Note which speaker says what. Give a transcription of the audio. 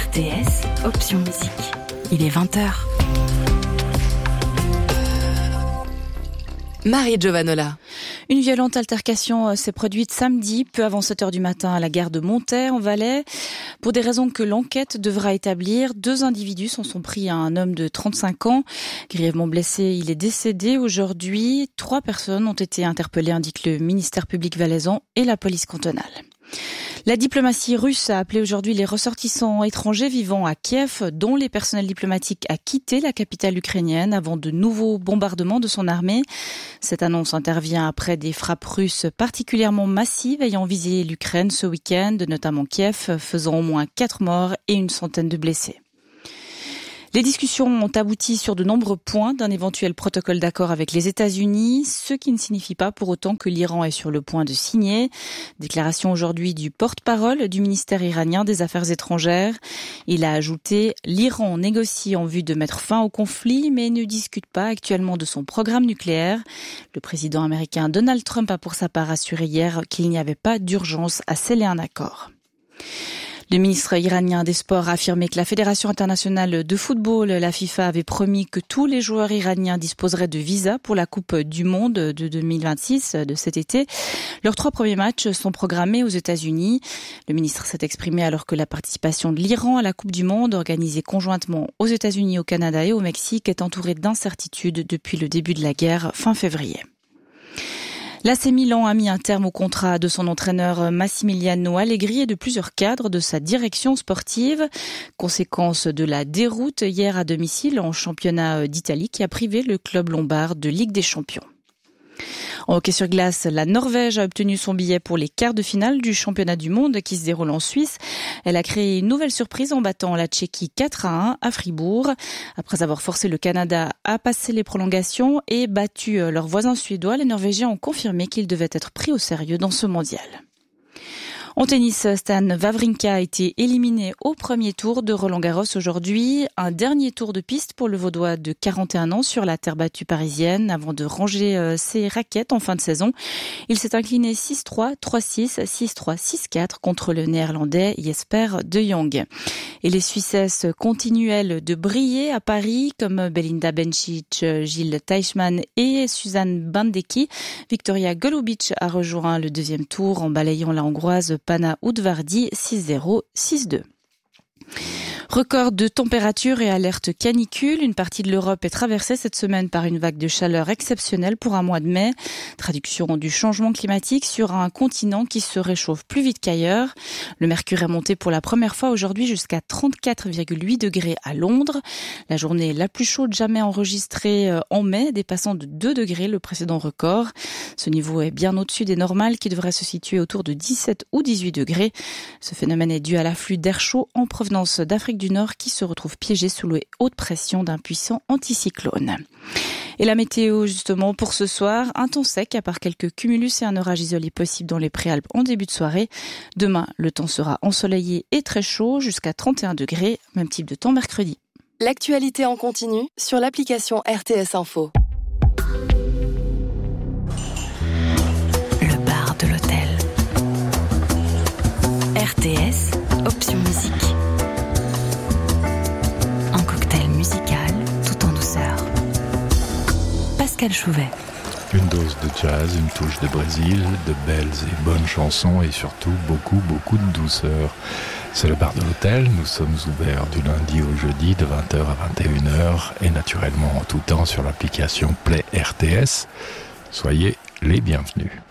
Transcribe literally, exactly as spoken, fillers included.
Speaker 1: R T S, option musique. Il est vingt heures. Marie Giovanola.
Speaker 2: Une violente altercation s'est produite samedi, peu avant sept heures du matin, à la gare de Montaix, en Valais. Pour des raisons que l'enquête devra établir, deux individus s'en sont pris à un homme de trente-cinq ans. Grièvement blessé, il est décédé aujourd'hui. Trois personnes ont été interpellées, indique le ministère public valaisan et la police cantonale. La diplomatie russe a appelé aujourd'hui les ressortissants étrangers vivant à Kiev, dont les personnels diplomatiques, à quitter la capitale ukrainienne avant de nouveaux bombardements de son armée. Cette annonce intervient après des frappes russes particulièrement massives ayant visé l'Ukraine ce week-end, notamment Kiev, faisant au moins quatre morts et une centaine de blessés. Les discussions ont abouti sur de nombreux points d'un éventuel protocole d'accord avec les États-Unis, ce qui ne signifie pas pour autant que l'Iran est sur le point de signer. Déclaration aujourd'hui du porte-parole du ministère iranien des Affaires étrangères. Il a ajouté « L'Iran négocie en vue de mettre fin au conflit, mais ne discute pas actuellement de son programme nucléaire ». Le président américain Donald Trump a pour sa part assuré hier qu'il n'y avait pas d'urgence à sceller un accord. Le ministre iranien des Sports a affirmé que la Fédération internationale de football, la FIFA, avait promis que tous les joueurs iraniens disposeraient de visa pour la Coupe du Monde de deux mille vingt-six, de cet été. Leurs trois premiers matchs sont programmés aux États-Unis. Le ministre s'est exprimé alors que la participation de l'Iran à la Coupe du Monde, organisée conjointement aux États-Unis, au Canada et au Mexique, est entourée d'incertitudes depuis le début de la guerre fin février. L'A C Milan a mis un terme au contrat de son entraîneur Massimiliano Allegri et de plusieurs cadres de sa direction sportive. Conséquence de la déroute hier à domicile en championnat d'Italie qui a privé le club lombard de Ligue des Champions. En hockey sur glace, la Norvège a obtenu son billet pour les quarts de finale du championnat du monde qui se déroule en Suisse. Elle a créé une nouvelle surprise en battant la Tchéquie quatre à un à Fribourg. Après avoir forcé le Canada à passer les prolongations et battu leurs voisins suédois, les Norvégiens ont confirmé qu'ils devaient être pris au sérieux dans ce mondial. En tennis, Stan Wawrinka a été éliminé au premier tour de Roland-Garros aujourd'hui. Un dernier tour de piste pour le Vaudois de quarante et un ans sur la terre battue parisienne avant de ranger ses raquettes en fin de saison. Il s'est incliné six trois, trois six, six trois, six quatre contre le néerlandais Jesper de Jong. Et les Suissesses continuent, elles, de briller à Paris comme Belinda Bencic, Gilles Teichmann et Suzanne Bandecki. Victoria Golubic a rejoint le deuxième tour en balayant la Hongroise Pana Udvardi six zéro, six deux. Record de température et alerte canicule. Une partie de l'Europe est traversée cette semaine par une vague de chaleur exceptionnelle pour un mois de mai. Traduction du changement climatique sur un continent qui se réchauffe plus vite qu'ailleurs. Le mercure est monté pour la première fois aujourd'hui jusqu'à trente-quatre virgule huit degrés à Londres. La journée la plus chaude jamais enregistrée en mai, dépassant de deux degrés le précédent record. Ce niveau est bien au-dessus des normales qui devraient se situer autour de dix-sept ou dix-huit degrés. Ce phénomène est dû à l'afflux d'air chaud en provenance d'Afrique du Nord qui se retrouve piégé sous les hautes pressions d'un puissant anticyclone. Et la météo, justement, pour ce soir, un temps sec, à part quelques cumulus et un orage isolé possible dans les Préalpes en début de soirée. Demain, le temps sera ensoleillé et très chaud, jusqu'à trente et un degrés, même type de temps mercredi.
Speaker 3: L'actualité en continu sur l'application R T S Info.
Speaker 1: Le bar de l'hôtel. R T S, option musique. Un cocktail musical tout en douceur. Pascal Chouvet.
Speaker 4: Une dose de jazz, une touche de Brésil, de belles et bonnes chansons et surtout beaucoup, beaucoup de douceur. C'est le bar de l'hôtel, nous sommes ouverts du lundi au jeudi de vingt heures à vingt et une heures et naturellement en tout temps sur l'application Play R T S. Soyez les bienvenus.